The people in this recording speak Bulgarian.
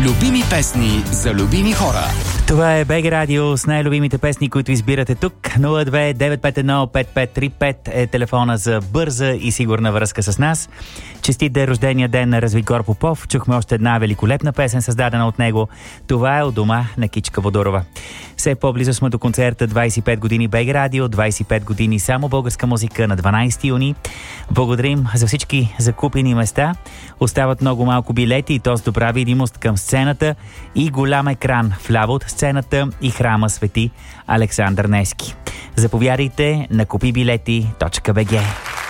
Любими песни за любими хора. Това е БГ Радио с най-любимите песни, които избирате тук. 02-951-5535 е телефона за бърза и сигурна връзка с нас. Честит да е рождения ден на Развигор Попов. Чухме още една великолепна песен, създадена от него. Това е от дома на Кичка Водорова. Все по-близо сме до концерта 25 години БГ Радио, 25 години само българска музика на 12 юни. Благодарим за всички закупени места. Остават много малко билети и то с добра видимост към сцената и голям екран вляво от сцената и храма Свети Александър Невски. Заповядайте на купибилети.bg.